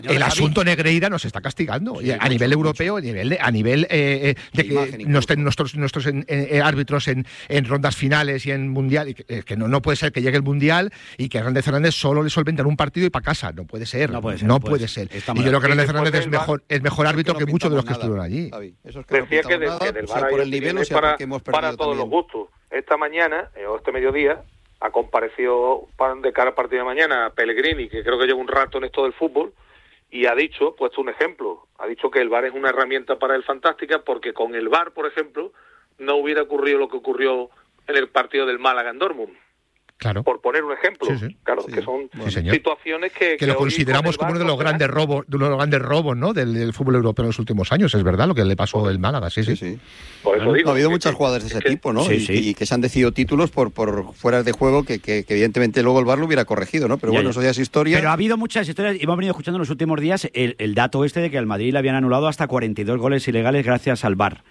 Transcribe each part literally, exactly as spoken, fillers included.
El asunto Negreira nos está castigando sí, a mucho, nivel europeo, mucho. a nivel de, a nivel eh, de que no estén nuestros nuestros en, en, árbitros en, en rondas finales y en mundial, y que, que no, no puede ser que llegue el mundial y que Hernández Fernández solo le solventen un partido y para casa, no puede ser, no puede ser. No puede puede ser. ser. Y yo creo que Hernández Fernández es mejor es mejor árbitro que, no que muchos de los que nada, estuvieron allí. Javi, eso es que decía no que, de, nada, que del o sea, V A R por el nivel o sea, para, que hemos perdido para todos también. los gustos. Esta mañana eh, o este mediodía ha comparecido de cara al partido de mañana Pellegrini, que creo que lleva un rato en esto del fútbol, y ha dicho, puesto un ejemplo, ha dicho que el V A R es una herramienta para él fantástica, porque con el V A R, por ejemplo, no hubiera ocurrido lo que ocurrió en el partido del Málaga en Dortmund. Claro. Por poner un ejemplo, sí, sí. claro, sí. que son sí, situaciones que... Que, que lo consideramos como uno de los grandes robos, de uno de los grandes robos, ¿no? Del, del fútbol europeo en los últimos años, es verdad lo que le pasó el Málaga, sí, sí. sí, sí. Por eso digo, ha habido que, muchas que, jugadas de ese que, tipo, ¿no? Sí, y, sí. y que se han decidido títulos por, por fuera de juego que, que, que evidentemente luego el V A R lo hubiera corregido, ¿no? Pero ya, bueno, ya. eso ya es historia. Pero ha habido muchas historias, y hemos venido escuchando en los últimos días el, el dato este de que al Madrid le habían anulado hasta cuarenta y dos goles ilegales gracias al V A R.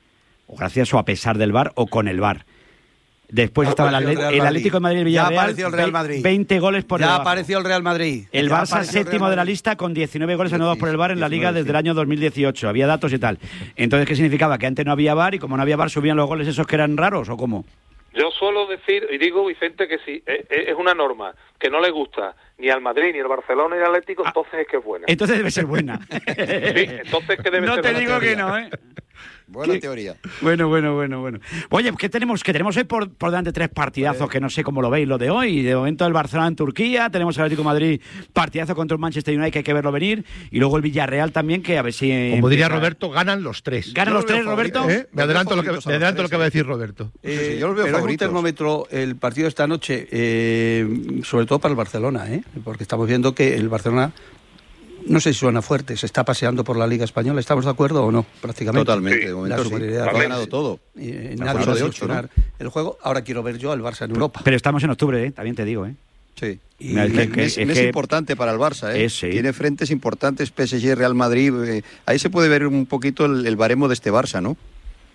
O gracias o a pesar del V A R o con el V A R. Después estaba el, Atlet- el, el Atlético de Madrid y el Villarreal. Ya apareció el Real Madrid. veinte goles por Ya debajo. apareció el Real Madrid. El ya Barça séptimo de la lista con diecinueve goles anotados por el V A R en la Liga desde el año dos mil dieciocho. Había datos y tal. Entonces, ¿qué significaba? ¿Que antes no había V A R y como no había V A R subían los goles esos que eran raros o cómo? Yo suelo decir, y digo, Vicente, que si es una norma que no le gusta ni al Madrid, ni al Barcelona, ni al Atlético, ah, entonces es que es buena. Entonces debe ser buena. Sí, entonces que debe no ser te buena. digo teoría. que no, ¿eh? Buena ¿Qué? teoría. Bueno, bueno, bueno, bueno. Oye, ¿qué tenemos? Que tenemos hoy por, por delante tres partidazos, que no sé cómo lo veis, lo de hoy. De momento el Barcelona en Turquía, tenemos el Atlético de Madrid, partidazo contra el Manchester United, que hay que verlo venir, y luego el Villarreal también, que a ver si... Como diría empieza... Roberto, ganan los tres. ¿Ganan los tres, Roberto? ¿Eh? Me adelanto, lo que, me adelanto lo que va a decir Roberto. Eh, sí, yo los veo pero favoritos. Es un termómetro el partido de esta noche, eh, sobre todo para el Barcelona, ¿eh? Porque estamos viendo que el Barcelona... No sé si suena fuerte, se está paseando por la Liga Española. ¿Estamos de acuerdo o no? Prácticamente. Totalmente, de momento la sí. superioridad Ha ganado todo. Eh, nadie va a solucionar el juego. Ahora quiero ver yo al Barça en Europa. Pero estamos en octubre, ¿eh? También te digo, ¿eh? Sí. Y es, que, que, es, es es que... importante para el Barça, ¿eh? Es, sí. Tiene frentes importantes, P S G, Real Madrid. Eh, ahí se puede ver un poquito el, el baremo de este Barça, ¿no?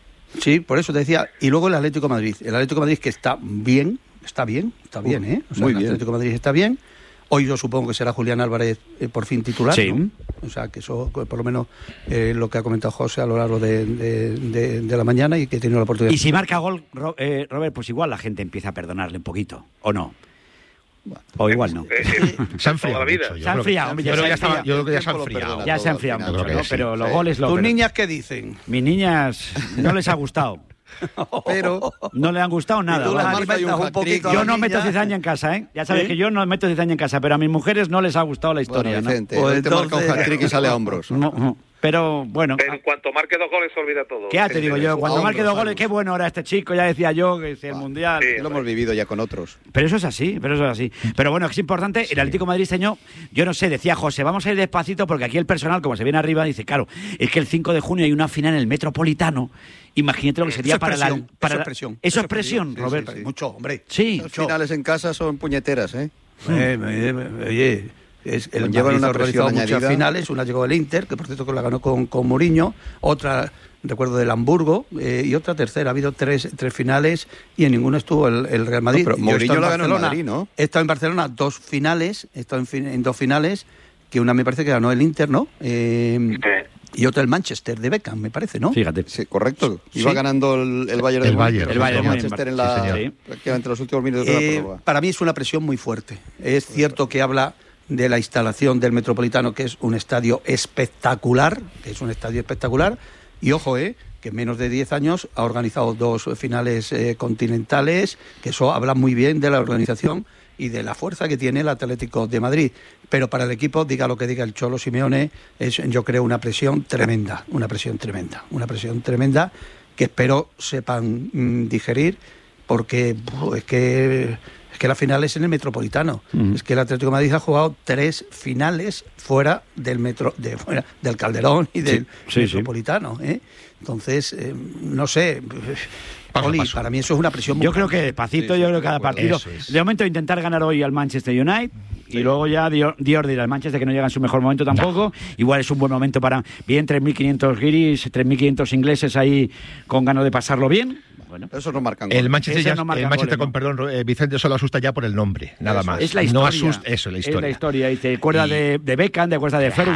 Sí, por eso te decía. Y luego el Atlético de Madrid. El Atlético de Madrid que está bien, está bien, está bien, ¿eh? O sea, muy el bien. Atlético de Madrid está bien. Hoy yo supongo que será Julián Álvarez eh, por fin titular, sí. ¿no? O sea, que eso, por lo menos, eh, lo que ha comentado José a lo largo de, de, de, de la mañana y que he tenido la oportunidad. Y si marca gol, eh, Robert, pues igual la gente empieza a perdonarle un poquito, ¿o no? O igual no. Se ha enfriado mucho. Se ha enfriado. Yo creo que ya estaba- yo creo que ya se ha enfriado. Ya se ha enfriado Final, mucho, creo ¿no? que Pero sí, los sí. goles lo... ¿Tus pero- niñas qué dicen? Mis niñas no les ha gustado. Pero No le han gustado nada. tú las ¿vale? marcas y un un hat-trick. poquito a Yo la no niña. meto cizaña en casa, ¿eh? Ya sabes ¿Sí? que yo no meto cizaña en casa, pero a mis mujeres no les ha gustado la historia, bueno, Vicente, ¿no? Pues él te marca un entonces- hat-trick y sale a hombros. No, no. Pero bueno, Pero en cuanto marque dos goles se olvida todo. ¿qué te digo yo? Cuando hombros, marque dos goles, hombros. qué bueno era este chico, ya decía yo que es el mundial. Sí. Lo hemos vivido ya con otros. Pero eso es así, pero eso es así. Pero bueno, es importante, el Atlético de Madrid este año, yo no sé, decía José, vamos a ir despacito porque aquí el personal, como se viene arriba, dice, claro, es que el cinco de junio hay una final en el Metropolitano. Imagínate lo que sería Eso es para la... presión, para eso la- es presión. Eso es presión, sí, Roberto. sí, sí. Mucho, hombre. Sí. Los finales en casa son puñeteras, ¿eh? Eh, eh, eh, oye, es, el Conllevan Madrid una ha presión organizado muchas añadida. finales. Una llegó el Inter, que por cierto que la ganó con, con Mourinho. Otra, recuerdo, del Hamburgo. Eh, y otra tercera. Ha habido tres, tres finales y en ninguno estuvo el, el Real Madrid. No, pero Yo he Mourinho estado la ganó en Barcelona, Madrid, ¿no? He estado en Barcelona dos finales. He estado en, fin- en dos finales. Que una me parece que ganó el Inter, ¿no? Eh, y otra el Manchester de Beckham, me parece, ¿no? Fíjate. Sí, correcto. Iba Sí. ganando el, el Bayern de El Múnich, Bayern, pero el Bayern, Manchester muy en bien, la, sí, señor. prácticamente los últimos minutos de la Eh, prórroga. para mí es una presión muy fuerte. Es cierto que habla de la instalación del Metropolitano, que es un estadio espectacular, que es un estadio espectacular, y ojo, eh, que en menos de diez años ha organizado dos finales eh, continentales, que eso habla muy bien de la organización y de la fuerza que tiene el Atlético de Madrid. Pero para el equipo, diga lo que diga el Cholo Simeone, es, yo creo, una presión tremenda, una presión tremenda, una presión tremenda que espero sepan mm, digerir, porque uf, es que es que la final es en el Metropolitano. Uh-huh. Es que el Atlético de Madrid ha jugado tres finales fuera del metro, de fuera del Calderón y del sí, Metropolitano, ¿eh? Entonces, eh, no sé. Paso, Oli, paso. para mí eso es una presión muy Yo creo grande. que despacito, Sí, sí, yo creo que cada de acuerdo. partido. Eso es. De momento intentar ganar hoy al Manchester United y luego ya Dios dirá al Manchester que no llega en su mejor momento tampoco. Igual es un buen momento para bien tres mil quinientos guiris, tres mil quinientos ingleses ahí con ganas de pasarlo bien. Bueno, Eso no marcan El gol. Manchester, Ese ya, no marca el Manchester goles, con ¿no? perdón, eh, Vicente, solo asusta ya por el nombre, nada eso, más. Es la historia. No asusta, eso, la historia. Es la historia. Y te acuerdas y... de, de Beckham, te acuerdas de Ferguson.